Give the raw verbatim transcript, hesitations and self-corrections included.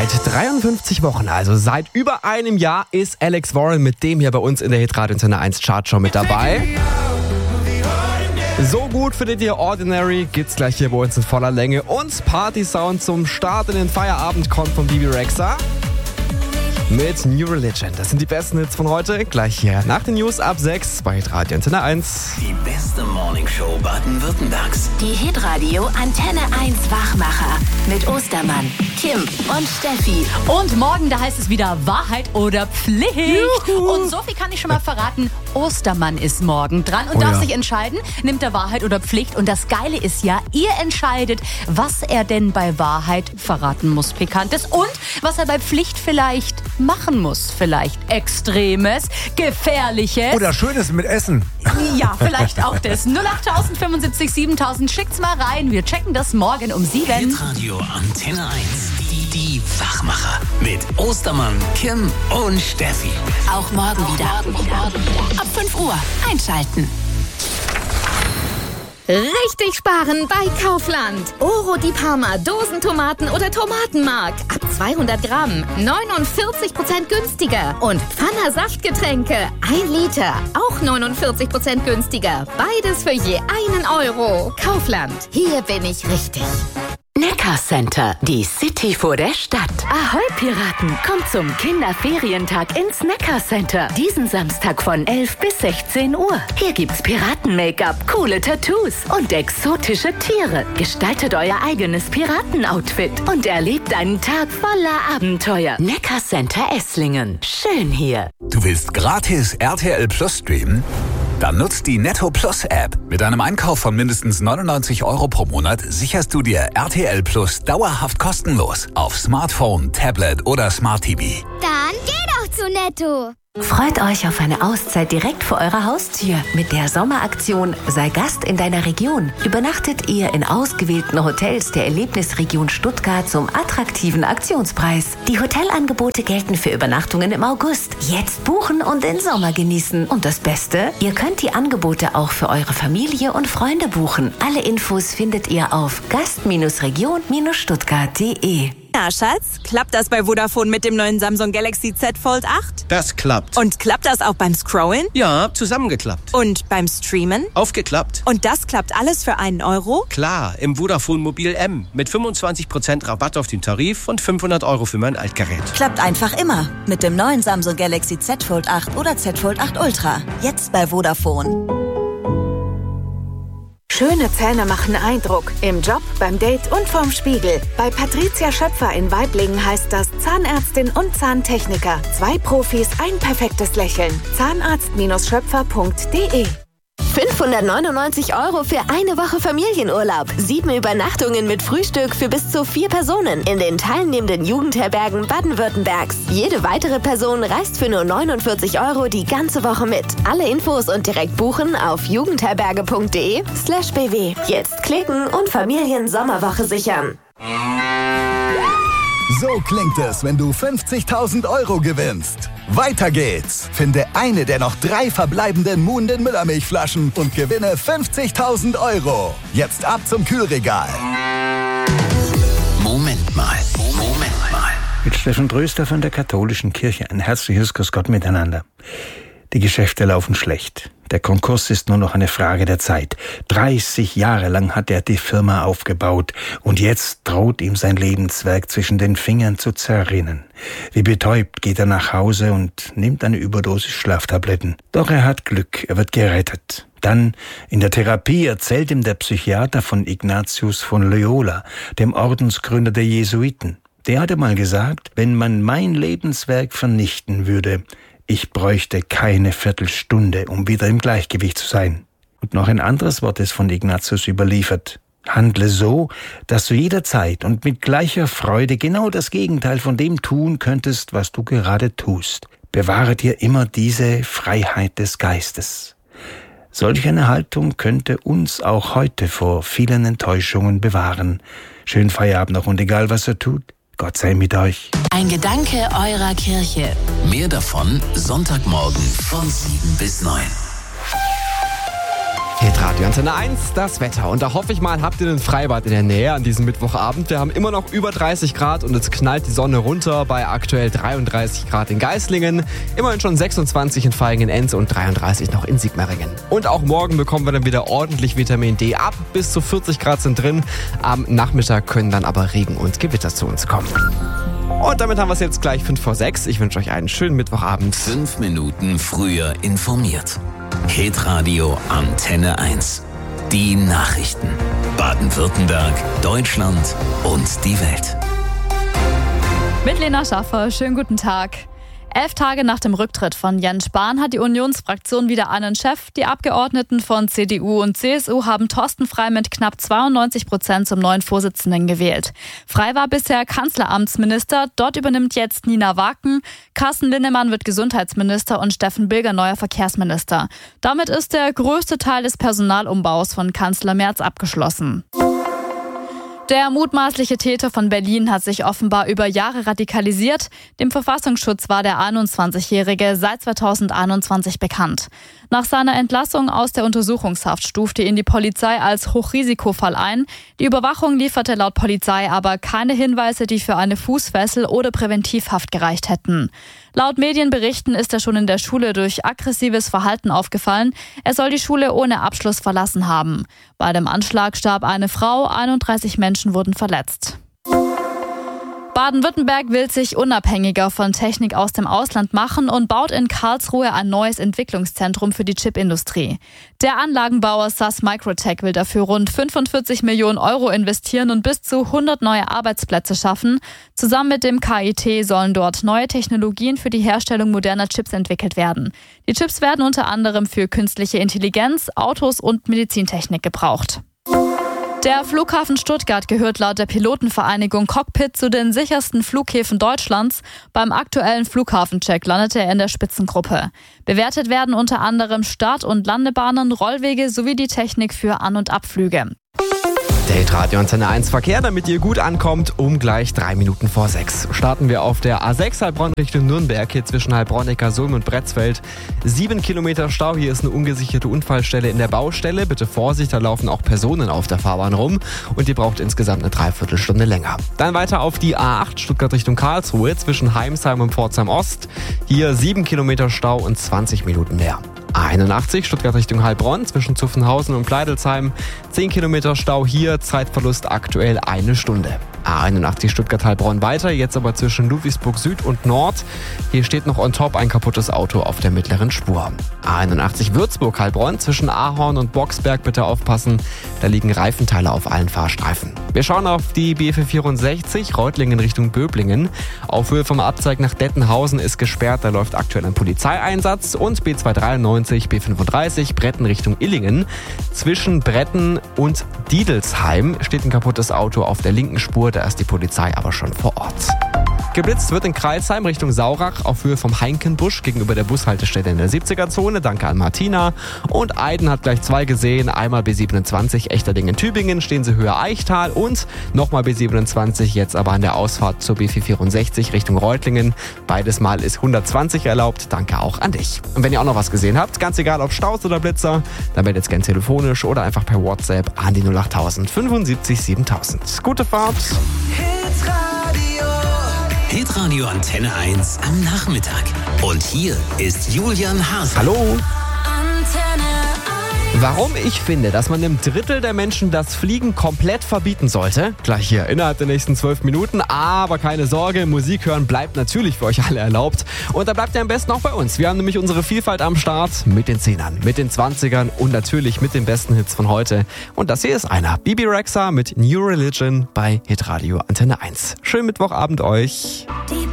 Seit dreiundfünfzig Wochen, also seit über einem Jahr, ist Alex Warren mit dem hier bei uns in der Hitradio Antenne eins Chartshow mit dabei. So gut findet ihr Ordinary, gibt's gleich hier bei uns in voller Länge. Und Party-Sound zum Start in den Feierabend kommt von Bibi Rexha mit New Religion. Das sind die besten Hits von heute. Gleich hier nach den News ab sechs bei Hitradio Antenne eins. Die beste Morningshow Baden-Württembergs. Die Hitradio Antenne eins Wachmacher mit Ostermann, Kim und Steffi. Und morgen, da heißt es wieder Wahrheit oder Pflicht. Juhu. Und so viel kann ich schon mal verraten, Ostermann ist morgen dran und Oh darf ja. sich entscheiden, nimmt er Wahrheit oder Pflicht. Und das Geile ist ja, ihr entscheidet, was er denn bei Wahrheit verraten muss, Pikantes. Und was er bei Pflicht vielleicht machen muss. Vielleicht Extremes, Gefährliches. Oder Schönes mit Essen. Ja, vielleicht auch das. null acht fünfundsiebzig siebentausend, schickt's mal rein. Wir checken das morgen um sieben. Hitradio Antenne eins. Die, die Wachmacher. Mit Ostermann, Kim und Steffi. Auch morgen wieder. Ab fünf Uhr einschalten. Richtig sparen bei Kaufland. Oro di Parma, Dosentomaten oder Tomatenmark. Ab zweihundert Gramm, neunundvierzig Prozent günstiger. Und Pfanner Saftgetränke, ein Liter, auch neunundvierzig Prozent günstiger. Beides für je einen Euro. Kaufland, hier bin ich richtig. Neckar Center, die City vor der Stadt. Ahoi Piraten, kommt zum Kinderferientag ins Neckar Center. Diesen Samstag von elf bis sechzehn Uhr. Hier gibt's Piraten-Make-up, coole Tattoos und exotische Tiere. Gestaltet euer eigenes Piratenoutfit und erlebt einen Tag voller Abenteuer. Neckar Center Esslingen. Schön hier. Du willst gratis R T L Plus streamen? Dann nutzt die Netto Plus App. Mit einem Einkauf von mindestens neunundneunzig Euro pro Monat sicherst du dir R T L Plus dauerhaft kostenlos auf Smartphone, Tablet oder Smart T V. Dann geh doch zu Netto. Freut euch auf eine Auszeit direkt vor eurer Haustür. Mit der Sommeraktion Sei Gast in deiner Region übernachtet ihr in ausgewählten Hotels der Erlebnisregion Stuttgart zum attraktiven Aktionspreis. Die Hotelangebote gelten für Übernachtungen im August. Jetzt buchen und den Sommer genießen. Und das Beste, ihr könnt die Angebote auch für eure Familie und Freunde buchen. Alle Infos findet ihr auf gast Region Stuttgart punkt de. Na, Schatz, klappt das bei Vodafone mit dem neuen Samsung Galaxy Z Fold acht? Das klappt. Und klappt das auch beim Scrollen? Ja, zusammengeklappt. Und beim Streamen? Aufgeklappt. Und das klappt alles für einen Euro? Klar, im Vodafone Mobil M. Mit fünfundzwanzig Prozent Rabatt auf den Tarif und fünfhundert Euro für mein Altgerät. Klappt einfach immer. Mit dem neuen Samsung Galaxy Z Fold acht oder Z Fold acht Ultra. Jetzt bei Vodafone. Schöne Zähne machen Eindruck. Im Job, beim Date und vorm Spiegel. Bei Patricia Schöpfer in Waiblingen heißt das Zahnärztin und Zahntechniker. Zwei Profis, ein perfektes Lächeln. zahnarzt Schöpfer punkt de. fünfhundertneunundneunzig Euro für eine Woche Familienurlaub. Sieben Übernachtungen mit Frühstück für bis zu vier Personen in den teilnehmenden Jugendherbergen Baden-Württembergs. Jede weitere Person reist für nur neunundvierzig Euro die ganze Woche mit. Alle Infos und direkt buchen auf jugendherberge punkt de slash bw. Jetzt klicken und Familiensommerwoche sichern. So klingt es, wenn du fünfzigtausend Euro gewinnst. Weiter geht's. Finde eine der noch drei verbleibenden Muhnden Müllermilchflaschen und gewinne fünfzigtausend Euro. Jetzt ab zum Kühlregal. Moment mal, Moment mal. Mit Steffen Tröster von der Katholischen Kirche. Ein herzliches Grüß Gott miteinander. Die Geschäfte laufen schlecht. Der Konkurs ist nur noch eine Frage der Zeit. dreißig Jahre lang hat er die Firma aufgebaut und jetzt droht ihm sein Lebenswerk zwischen den Fingern zu zerrinnen. Wie betäubt geht er nach Hause und nimmt eine Überdosis Schlaftabletten. Doch er hat Glück, er wird gerettet. Dann in der Therapie erzählt ihm der Psychiater von Ignatius von Loyola, dem Ordensgründer der Jesuiten. Der hatte mal gesagt, wenn man mein Lebenswerk vernichten würde, ich bräuchte keine Viertelstunde, um wieder im Gleichgewicht zu sein. Und noch ein anderes Wort ist von Ignatius überliefert. Handle so, dass du jederzeit und mit gleicher Freude genau das Gegenteil von dem tun könntest, was du gerade tust. Bewahre dir immer diese Freiheit des Geistes. Solch eine Haltung könnte uns auch heute vor vielen Enttäuschungen bewahren. Schönen Feierabend noch und egal was er tut, Gott sei mit euch. Ein Gedanke eurer Kirche. Mehr davon Sonntagmorgen von sieben bis neun. Hitradio Antenne eins, das Wetter. Und da hoffe ich mal, habt ihr ein Freibad in der Nähe an diesem Mittwochabend. Wir haben immer noch über dreißig Grad und es knallt die Sonne runter bei aktuell dreiunddreißig Grad in Geislingen. Immerhin schon sechsundzwanzig in Vaihingen-Enz und dreiunddreißig noch in Sigmaringen. Und auch morgen bekommen wir dann wieder ordentlich Vitamin D ab. Bis zu vierzig Grad sind drin. Am Nachmittag können dann aber Regen und Gewitter zu uns kommen. Und damit haben wir es jetzt gleich fünf vor sechs. Ich wünsche euch einen schönen Mittwochabend. Fünf Minuten früher informiert. Hitradio Antenne eins. Die Nachrichten. Baden-Württemberg, Deutschland und die Welt. Mit Lena Schaffer, schönen guten Tag. Elf Tage nach dem Rücktritt von Jens Spahn hat die Unionsfraktion wieder einen Chef. Die Abgeordneten von C D U und C S U haben Thorsten Frey mit knapp zweiundneunzig Prozent zum neuen Vorsitzenden gewählt. Frey war bisher Kanzleramtsminister, dort übernimmt jetzt Nina Waken. Carsten Linnemann wird Gesundheitsminister und Steffen Bilger neuer Verkehrsminister. Damit ist der größte Teil des Personalumbaus von Kanzler Merz abgeschlossen. Der mutmaßliche Täter von Berlin hat sich offenbar über Jahre radikalisiert. Dem Verfassungsschutz war der einundzwanzigjährige seit zweitausendeinundzwanzig bekannt. Nach seiner Entlassung aus der Untersuchungshaft stufte ihn die Polizei als Hochrisikofall ein. Die Überwachung lieferte laut Polizei aber keine Hinweise, die für eine Fußfessel oder Präventivhaft gereicht hätten. Laut Medienberichten ist er schon in der Schule durch aggressives Verhalten aufgefallen. Er soll die Schule ohne Abschluss verlassen haben. Bei dem Anschlag starb eine Frau, einunddreißig Menschen wurden verletzt. Baden-Württemberg will sich unabhängiger von Technik aus dem Ausland machen und baut in Karlsruhe ein neues Entwicklungszentrum für die Chipindustrie. Der Anlagenbauer S A S Microtech will dafür rund fünfundvierzig Millionen Euro investieren und bis zu hundert neue Arbeitsplätze schaffen. Zusammen mit dem K I T sollen dort neue Technologien für die Herstellung moderner Chips entwickelt werden. Die Chips werden unter anderem für künstliche Intelligenz, Autos und Medizintechnik gebraucht. Der Flughafen Stuttgart gehört laut der Pilotenvereinigung Cockpit zu den sichersten Flughäfen Deutschlands. Beim aktuellen Flughafencheck landete er in der Spitzengruppe. Bewertet werden unter anderem Start- und Landebahnen, Rollwege sowie die Technik für An- und Abflüge. Der Hitradio Antenne eins Verkehr, damit ihr gut ankommt, um gleich drei Minuten vor sechs. Starten wir auf der A sechs Heilbronn Richtung Nürnberg, hier zwischen Heilbronn, Neckarsulm und Bretzfeld. Sieben Kilometer Stau, hier ist eine ungesicherte Unfallstelle in der Baustelle. Bitte Vorsicht, da laufen auch Personen auf der Fahrbahn rum und ihr braucht insgesamt eine Dreiviertelstunde länger. Dann weiter auf die A acht Stuttgart Richtung Karlsruhe, zwischen Heimsheim und Pforzheim Ost. Hier sieben Kilometer Stau und zwanzig Minuten mehr. A einundachtzig Stuttgart Richtung Heilbronn, zwischen Zuffenhausen und Pleidelsheim. zehn Kilometer Stau hier, Zeitverlust aktuell eine Stunde. A einundachtzig Stuttgart-Heilbronn weiter, jetzt aber zwischen Ludwigsburg Süd und Nord. Hier steht noch on top ein kaputtes Auto auf der mittleren Spur. A einundachtzig Würzburg-Heilbronn, zwischen Ahorn und Boxberg bitte aufpassen, da liegen Reifenteile auf allen Fahrstreifen. Wir schauen auf die B vierhundertvierundsechzig, Reutlingen Richtung Böblingen. Auf Höhe vom Abzweig nach Dettenhausen ist gesperrt, da läuft aktuell ein Polizeieinsatz. Und B zweihundertdreiundneunzig, B fünfunddreißig, Bretten Richtung Illingen. Zwischen Bretten und Diedelsheim steht ein kaputtes Auto auf der linken Spur, da ist die Polizei aber schon vor Ort. Geblitzt wird in Kreilsheim Richtung Saurach auf Höhe vom Heinkenbusch gegenüber der Bushaltestelle in der siebziger-Zone. Danke an Martina. Und Aiden hat gleich zwei gesehen. Einmal B siebenundzwanzig Echterdingen Tübingen, stehen sie Höhe Eichtal. Und nochmal B siebenundzwanzig, jetzt aber an der Ausfahrt zur B vierhundertvierundsechzig Richtung Reutlingen. Beides Mal ist hundertzwanzig erlaubt. Danke auch an dich. Und wenn ihr auch noch was gesehen habt, ganz egal ob Staus oder Blitzer, dann meldet es gerne telefonisch oder einfach per WhatsApp an die null acht null null fünfundsiebzig siebentausend. Gute Fahrt. Hitradio Antenne eins am Nachmittag. Und hier ist Julian Haas. Hallo. Warum ich finde, dass man einem Drittel der Menschen das Fliegen komplett verbieten sollte, gleich hier innerhalb der nächsten zwölf Minuten. Aber keine Sorge, Musik hören bleibt natürlich für euch alle erlaubt. Und da bleibt ihr am besten auch bei uns. Wir haben nämlich unsere Vielfalt am Start mit den Zehnern, mit den Zwanzigern und natürlich mit den besten Hits von heute. Und das hier ist einer. Bebe Rexha mit New Religion bei Hitradio Antenne eins. Schönen Mittwochabend euch. Die